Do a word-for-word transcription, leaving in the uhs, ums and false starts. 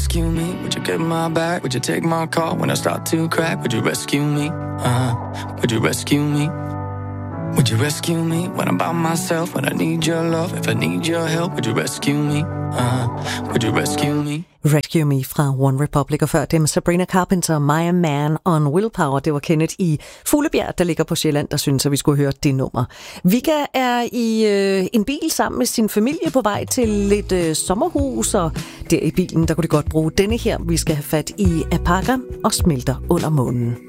rescue me? Would you get my back? Would you take my call when I start to crack? Would you rescue me? Uh-huh. Would you rescue me? Would you rescue me when I'm by myself? When I need your love, if I need your help, would you rescue me? Uh-huh. Would you rescue me? Rescue Me fra One Republic, og før dem Sabrina Carpenter, My Man on Willpower. Det var Kenneth i Fuglebjerg, der ligger på Sjælland, der synes, at vi skulle høre det nummer. Vika er i øh, en bil sammen med sin familie på vej til et øh, sommerhus, og der i bilen, der kunne de godt bruge denne her. Vi skal have fat i Apaka og Smelter under månen.